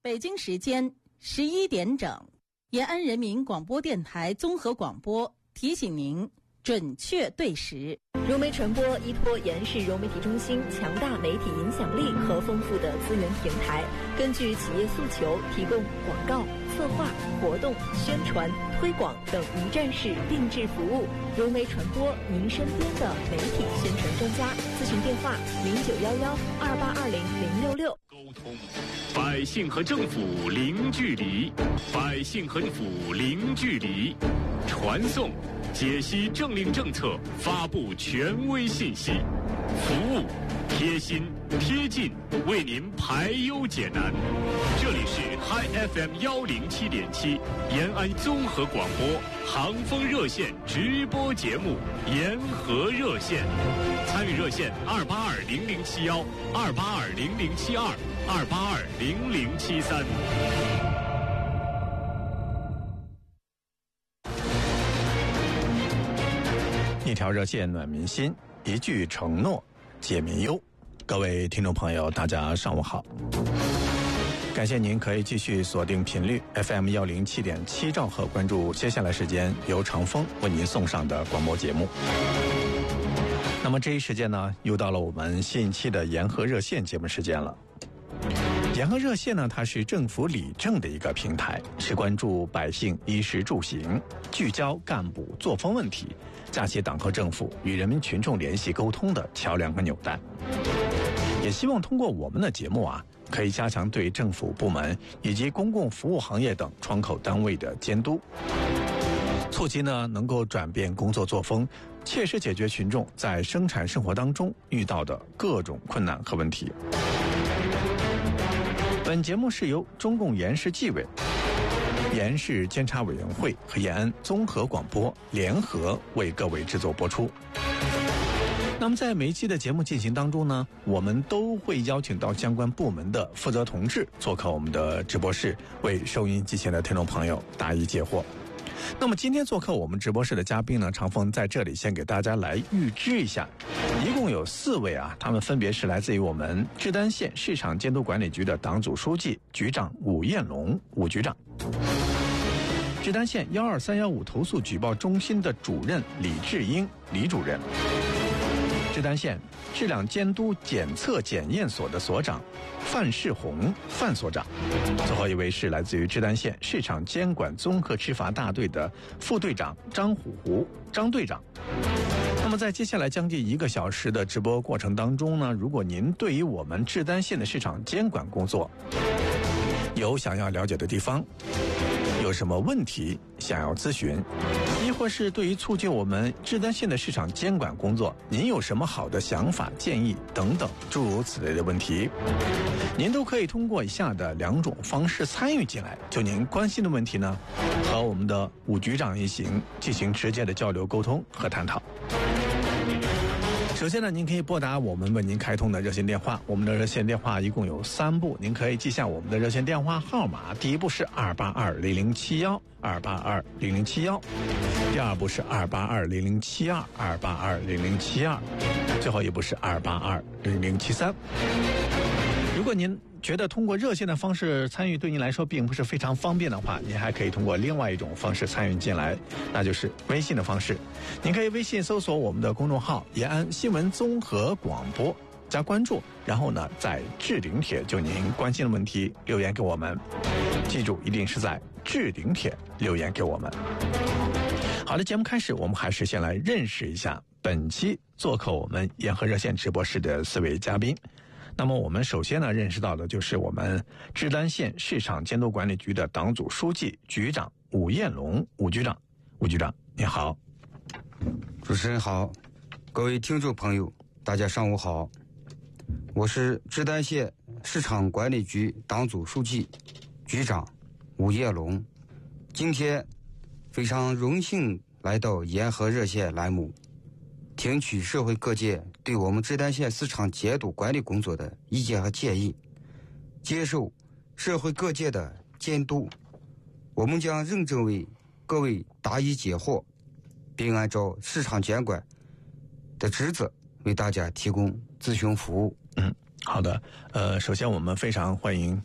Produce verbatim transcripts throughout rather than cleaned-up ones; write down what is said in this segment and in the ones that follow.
北京时间十一点整，延安人民广播电台综合广播提醒您准确对时。 融媒传播依托延世融媒体中心强大媒体影响力和丰富的资源平台，根据企业诉求提供广告、策划、活动、宣传、推广等一站式定制服务。融媒传播，您身边的媒体宣传专家。咨询电话：零九幺幺二八二零零六六。 沟通，百姓和政府零距离，百姓和政府零距离，传送。解析政令政策，发布权威信息，服务贴心贴近，为您排忧解难。这里是 Hi F M 幺零七点七延安综合广播航风热线直播节目延和热线，参与热线二八二零零七幺二八二零零七二二八二零零七三。 一条热线暖民心，一句承诺解民忧。各位听众朋友，大家上午好，感谢您可以继续锁定频率 F M 幺零七点七兆赫，关注接下来时间由长风为您送上的广播节目。那么这一时间呢，又到了我们新一期的延和热线节目时间了。延和热线呢，它是政府理政的一个平台，是关注百姓衣食住行，聚焦干部作风问题，架起党和政府与人民群众联系沟通的桥梁和纽带。也希望通过我们的节目啊，可以加强对政府部门以及公共服务行业等窗口单位的监督，促进呢能够转变工作作风，切实解决群众在生产生活当中遇到的各种困难和问题。本节目是由中共延世纪委、延世监察委员会和延安综合广播联合为各位制作播出。那么在每一期的节目进行当中呢，我们都会邀请到相关部门的负责同志做客我们的直播室，为收音机前的听众朋友答疑解惑。那么今天做客我们直播室的嘉宾呢，长风在这里先给大家来预知一下，一共有四位啊，他们分别是来自于我们志丹县市场监督管理局的党组书记、局长武彦龙武局长，志丹县幺二三幺五投诉举报中心的主任李志英李主任，志丹县质量监督检测检验所的所长范世红范所长，最后一位是来自于志丹县市场监管综合执法大队的副队长张虎湖张队长。那么在接下来将近一个小时的直播过程当中呢，如果您对于我们志丹县的市场监管工作有想要了解的地方，有什么问题想要咨询，亦或是对于促进我们志丹县的市场监管工作，您有什么好的想法建议等等诸如此类的问题，您都可以通过以下的两种方式参与进来，就您关心的问题呢，和我们的武局长一行进行直接的交流沟通和探讨。首先呢，您可以拨打我们为您开通的热线电话，我们的热线电话一共有三部，您可以记下我们的热线电话号码。第一部是二八二零零七幺二八二零零七幺，第二部是二八二零零七二二八二零零七二，最后一部是二八二零零七三。如果您觉得通过热线的方式参与对您来说并不是非常方便的话，您还可以通过另外一种方式参与进来，那就是微信的方式。您可以微信搜索我们的公众号延安新闻综合广播，加关注，然后呢在置顶帖就您关心的问题留言给我们，记住一定是在置顶帖留言给我们。好的，节目开始，我们还是先来认识一下本期做客我们延和热线直播室的四位嘉宾。那么我们首先呢认识到的就是我们志丹县市场监督管理局的党组书记、局长武彦龙武局长。武局长你好。 主持人好，各位听众朋友大家上午好，我是志丹县市场管理局党组书记、局长武彦龙。今天非常荣幸来到延和热线栏目，听取社会各界对我们志丹县市场监督管理工作的意见和建议，接受社会各界的监督，我们将认真为各位答疑解惑，并按照市场监管的职责为大家提供咨询服务。 嗯，好的。呃，首先我们非常欢迎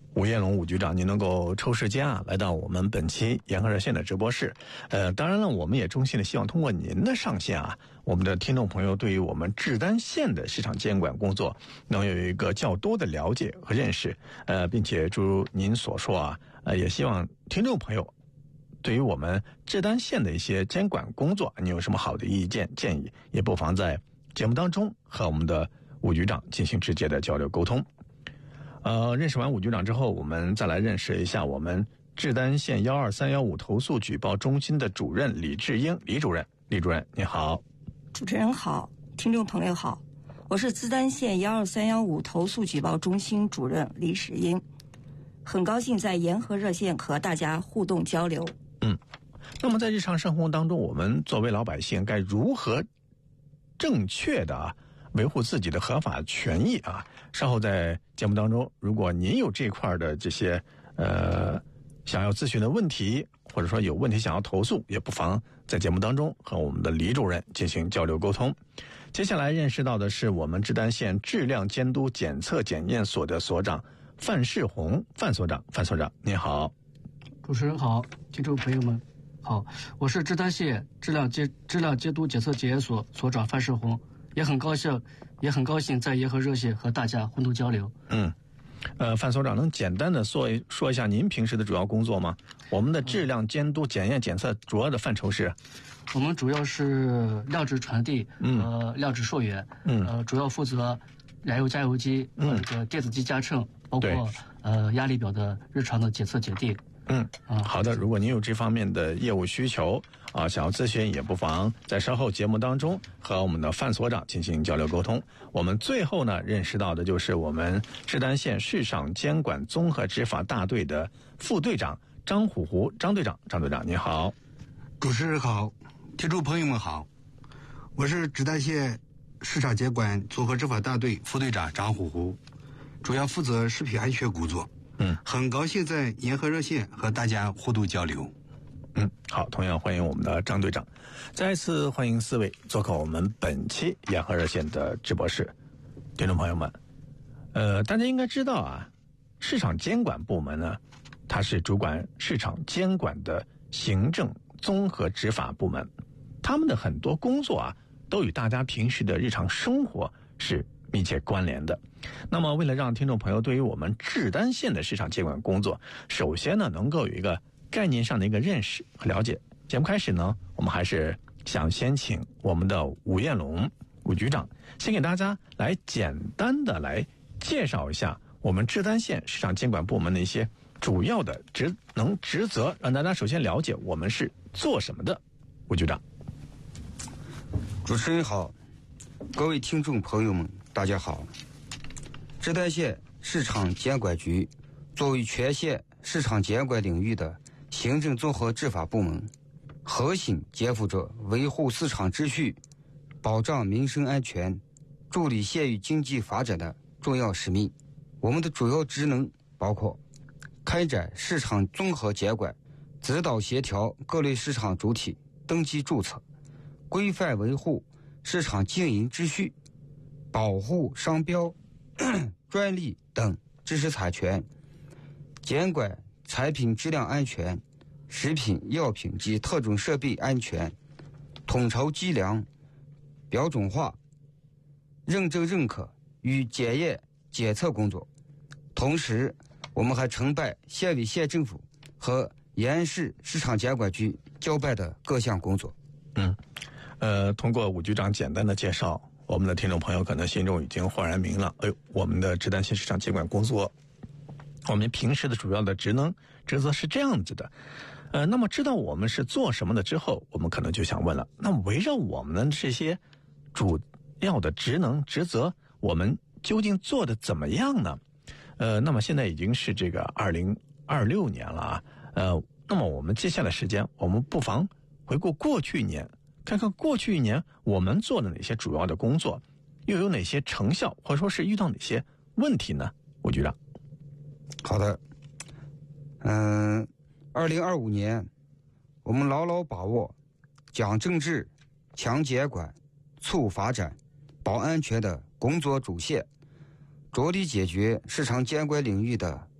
吴彦龙吴局长，您能够抽时间啊来到我们本期延河热线的直播室。呃，当然了，我们也衷心的希望通过您的上线啊，我们的听众朋友对于我们制单线的市场监管工作能有一个较多的了解和认识。呃，并且诸如您所说啊，呃，也希望听众朋友对于我们制单线的一些监管工作，你有什么好的意见建议，也不妨在节目当中和我们的吴局长进行直接的交流沟通。呃，认识完吴局长之后，我们再来认识一下我们制单县幺二三幺五投诉举报中心的主任李志英李主任。李主任，你好。 主持人好，听众朋友好，我是制单县幺二三幺五投诉举报中心主任李志英，很高兴在延河热线和大家互动交流。 嗯，那么在日常生活当中，我们作为老百姓该如何正确的啊维护自己的合法权益啊？稍后在节目当中，如果您有这块的这些呃想要咨询的问题，或者说有问题想要投诉，也不妨在节目当中和我们的李主任进行交流沟通。接下来认识到的是我们制单县质量监督检测检验所的所长范世红范所长。范所长您好。 主持人好，听众朋友们好，我是制单县质量监质量监督检测检验所所长范世红，也很高兴也很高兴在延河热线和大家互动交流。 嗯，呃，范所长能简单的说一说一下您平时的主要工作吗？我们的质量监督检验检测主要的范畴是？ 我们主要是量质传递，嗯，呃，量质溯源，嗯，呃，主要负责燃油加油机，嗯，这个电子机加秤，包括呃压力表的日常的检测检定。 嗯，好的。如果您有这方面的业务需求啊，想要咨询，也不妨在稍后节目当中和我们的范所长进行交流沟通。我们最后呢，认识到的就是我们制单县市场监管综合执法大队的副队长张虎湖张队长。张队长您好。 主持人好，听众朋友们好，我是制单县市场监管综合执法大队副队长张虎湖，主要负责食品安全工作。嗯，很高兴在延河热线和大家互动交流。 嗯，好，同样欢迎我们的张队长，再次欢迎四位做客我们本期延河热线的直播室。听众朋友们，呃，大家应该知道啊，市场监管部门呢，它是主管市场监管的行政综合执法部门，他们的很多工作啊，都与大家平时的日常生活是密切关联的。那么为了让听众朋友对于我们制单县的市场监管工作，首先呢能够有一个概念上的一个认识和了解，节目开始呢，我们还是想先请我们的吴彦龙吴局长先给大家来简单的来介绍一下我们制单县市场监管部门的一些主要的职能职责，让大家首先了解我们是做什么的。吴局长。 主持人好，各位听众朋友们大家好。制单县市场监管局作为全县市场监管领域的行政综合执法部门，核心肩负着维护市场秩序、保障民生安全、助力县域经济发展的重要使命。我们的主要职能包括开展市场综合监管，指导协调各类市场主体登记注册，规范维护市场经营秩序，保护商标、专利等知识产权，监管产品质量安全、食品药品及特种设备安全，统筹计量、标准化、认证认可与检验检测工作。同时我们还承办县委县政府和延安市市场监管局交办的各项工作。 嗯，呃，通过吴局长简单的介绍，我们的听众朋友可能心中已经豁然明了。哎呦，我们的制单县市场监管工作，我们平时的主要的职能职责是这样子的。呃，那么知道我们是做什么的之后，我们可能就想问了，那围绕我们的这些主要的职能职责，我们究竟做的怎么样呢？呃，那么现在已经是这个二零二六年了啊。呃，那么我们接下来时间，我们不妨回顾过去一年，看看过去一年我们做了哪些主要的工作，又有哪些成效，或者说是遇到哪些问题呢？吴局长。 好的，嗯，二零二五年，我们牢牢把握讲政治、强监管、促发展、保安全的工作主线，着力解决市场监管领域的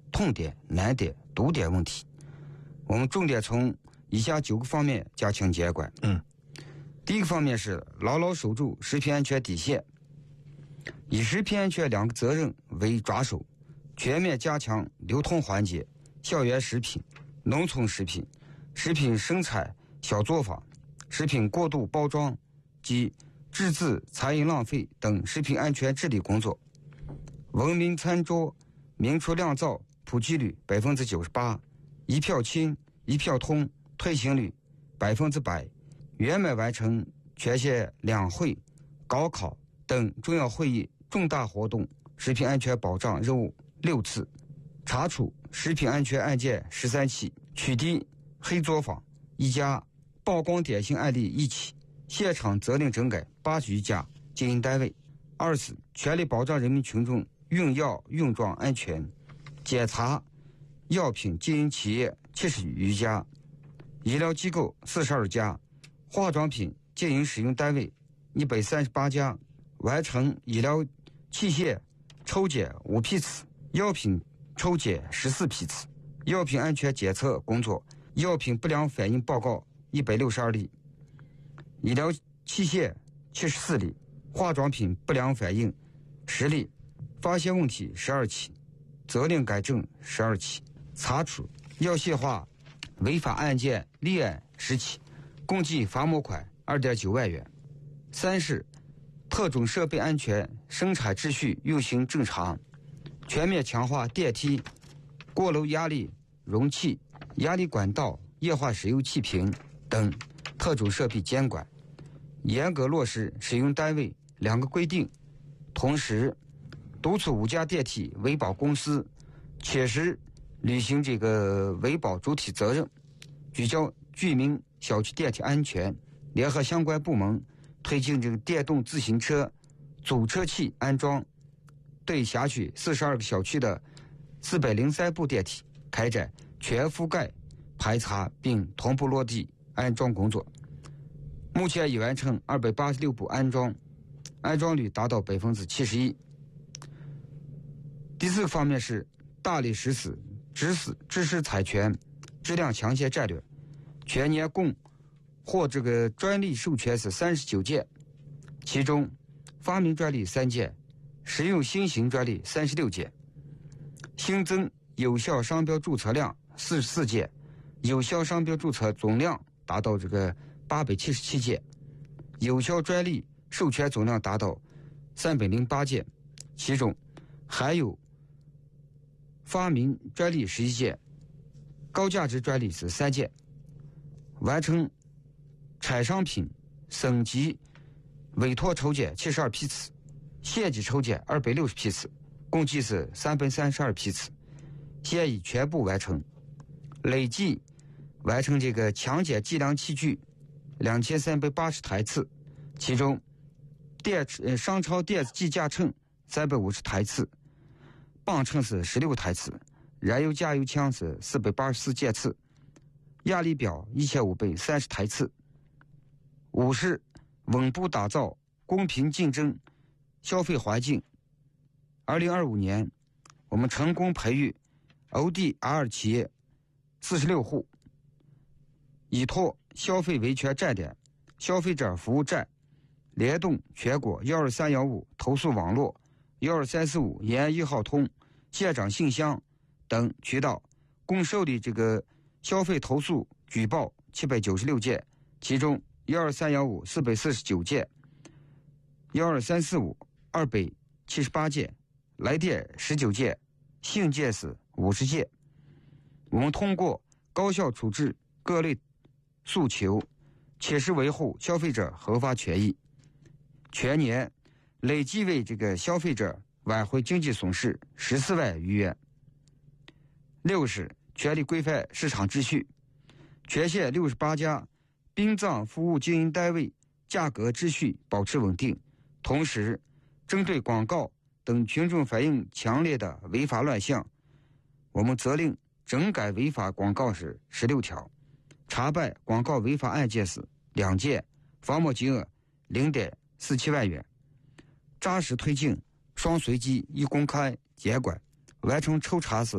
痛点、难点、毒点问题。我们重点从以下九个方面加强监管。 嗯， 第一个方面是牢牢守住食品安全底线，以食品安全两个责任为抓手，全面加强流通环节、校园食品、农村食品、食品生产小作坊、食品过度包装及制字残余浪费等食品安全治理工作。文明餐桌明厨亮灶普及率百分之九十八，一票亲一票通推行率百分之百，圆满完成全县两会、高考等重要会议重大活动食品安全保障任务六次，查处食品安全案件十三起，取缔黑作坊一家，曝光典型案例一起，现场责令整改八十余家经营单位。二次，全力保障人民群众用药用装安全，检查药品经营企业七十余家，医疗机构四十二家，化妆品经营使用单位一百三十八家，完成医疗器械抽检五批次，药品抽检十四批次，药品安全检测工作，药品不良反应报告一百六十二例，医疗器械七十四例，化妆品不良反应十例，发现问题十二起，责令改正十二起，查处药械化违法案件立案十起，共计罚没款二点九万元。三是特种设备安全生产秩序运行正常，全面强化电梯、过楼压力容器、压力管道、液化石油气瓶等特种设备监管，严格落实使用单位两个规定，同时督促五家电梯维保公司切实履行这个维保主体责任，聚焦居民小区电梯安全，联合相关部门推进这个电动自行车阻车器安装，对辖区四十二个小区的四百零三部电梯开展全覆盖排查并同步落地安装工作。目前已完成二百八十六部安装，安装率达到百分之七十一。第四个方面是大力实施知识知识产权质量强线战略，全年共获这个专利授权是三十九件，其中发明专利三件，实用新型专利三十六件，新增有效商标注册量四十四件，有效商标注册总量达到这个八百七十七件，有效专利授权总量达到三百零八件，其中还有发明专利十一件，高价值专利是三件，完成产商品省级委托抽检七十二批次，县级抽检二百六十批次，共计是三百三十二批次，现已全部完成，累计完成这个强检计量器具两千三百八十台次，其中电呃商超电子计价秤三百五十台次，磅秤是十六台次，燃油加油枪是四百八十四件次，压力表一千五百三十台次。五是稳步打造公平竞争消费环境。二零二五年，我们成功培育 O D R 企业四十六户，依托消费维权站点、消费者服务站，联动全国幺二三幺五投诉网络、幺二三四五延安一号通、县长信箱等渠道，共受理这个消费投诉举报七百九十六件，其中幺二三幺五四百四十九件，幺二三四五二百七十八件，来电十九件，信件是五十件。我们通过高效处置各类诉求，切实维护消费者合法权益，全年累计为这个消费者挽回经济损失十四万余元。六是全力规范市场秩序，全县六十八家殡葬服务经营单位价格秩序保持稳定，同时针对广告等群众反映强烈的违法乱象，我们责令整改违法广告是十六条，查办广告违法案件是两件，罚没金额零点四七万元，扎实推进双随机一公开监管，完成抽查是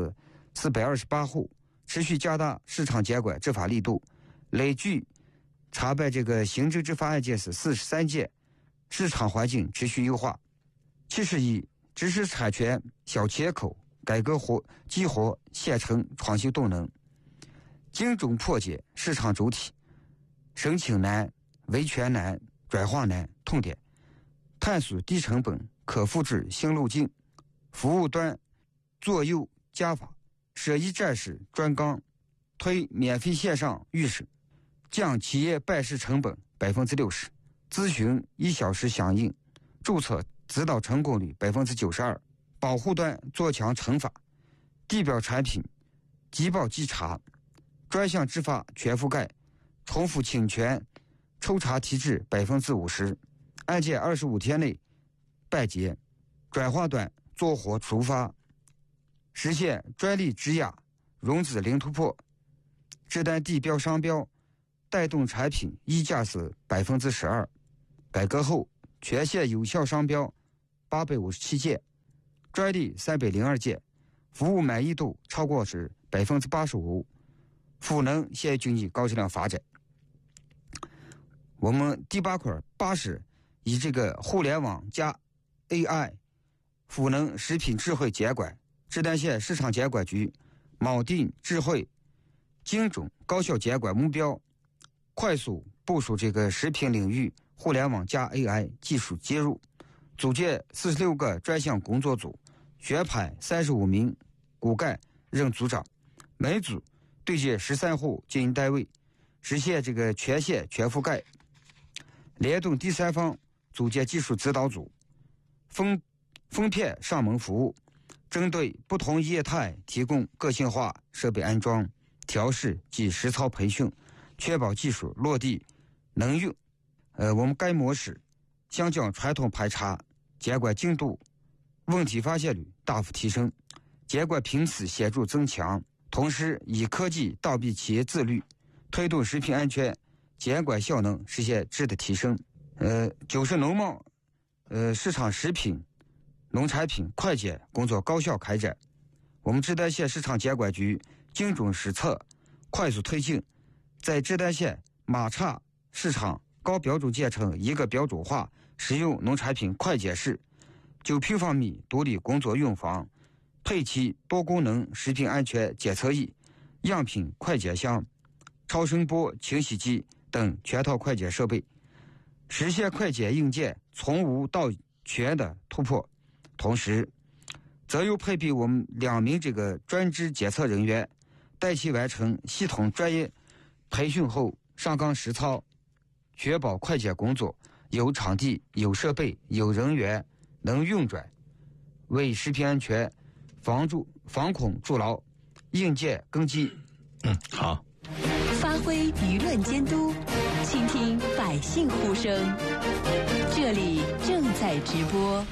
四百二十八户，持续加大市场监管执法力度，累计查办这个行政执法案件是四十三件，市场环境持续优化。七十一，知识产权小切口改革活激活县城创新动能，精准破解市场主体申请难、维权难、转化难痛点，探索低成本可复制新路径，服务端左右加法，设一站式专纲，推免费线上预审，降企业办事成本百分之六十，咨询一小时响应，注册指导成功率百分之九十二，保护端做强惩罚，地表产品即报即查，专项执法全覆盖，重复侵权抽查提质百分之五十，案件二十五天内办结，转化端做活出发，实现专利质押，融资零突破，制单地标商标带动产品溢价是百分之十二，改革后全县有效商标八百五十七件，专利三百零二件，服务满意度超过是百分之八十五，赋能县经济高质量发展。我们第八块八是以这个互联网加 A I 赋能食品智慧监管，志丹县市场监管局锚定智慧精准高效监管目标，快速部署这个食品领域互联网加 A I 技术接入，组建四十六个专项工作组，选派三十五名骨干任组长，每组对接十三户经营单位，实现这个全县全覆盖。联动第三方组建技术指导组，分分片上门服务，针对不同业态提供个性化设备安装、调试及实操培训，确保技术落地能用。呃，我们该模式相较传统排查监管精度、问题发现率大幅提升，监管频次显著增强，同时以科技倒逼企业自律，推动食品安全监管效能实现质的提升。呃，九市农贸呃市场食品农产品快检工作高效开展，我们志丹县市场监管局精准实测，快速推进，在志丹县马岔市场高标准建成一个标准化食用农产品快检室，九平方米独立工作用房，配齐多功能食品安全检测仪、样品快检箱、超声波清洗机等全套快检设备，实现快检硬件从无到全的突破。同时则又配备我们两名这个专职检测人员，带其完成系统专业培训后上岗实操，确保快检工作有场地、有设备、有人员能运转，为食品安全防助防控筑牢硬件根基。 嗯，好。 发挥舆论监督，倾听百姓呼声。这里正在直播。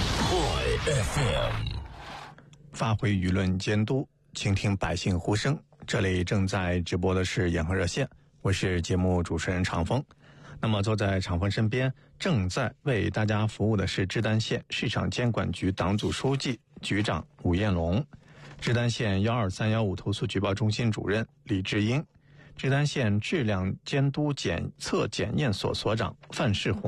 F M 发挥舆论监督，倾听百姓呼声。这里正在直播的是延河热线，我是节目主持人常峰。那么坐在常峰身边，正在为大家服务的是志丹县市场监管局党组书记、局长武彦龙，志丹县幺二三幺五投诉举报中心主任李志英，志丹县质量监督检测检验所所长范世红。